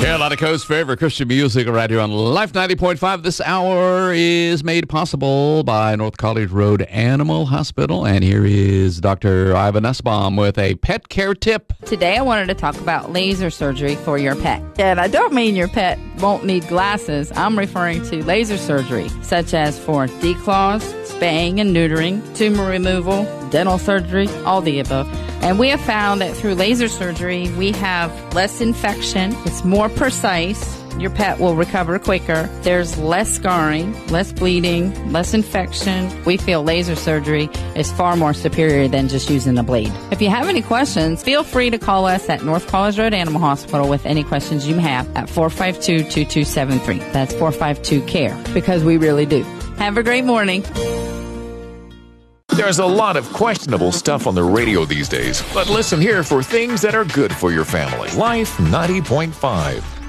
Carolina Coast's favorite Christian music right here on Life 90.5. This hour is made possible by North College Road Animal Hospital. And here is Dr. Ivan Nussbaum with a pet care tip. Today I wanted to talk about laser surgery for your pet. And I don't mean your pet won't need glasses. I'm referring to laser surgery, such as for declaws, spaying and neutering, tumor removal, dental surgery, all the above. And we have found that through laser surgery, we have less infection. It's more precise. Your pet will recover quicker. There's less scarring, less bleeding, less infection. We feel laser surgery is far more superior than just using a blade. If you have any questions, feel free to call us at North College Road Animal Hospital with any questions you have at 452-2273. That's 452-CARE, because we really do. Have a great morning. There's a lot of questionable stuff on the radio these days, but listen here for things that are good for your family. Life 90.5.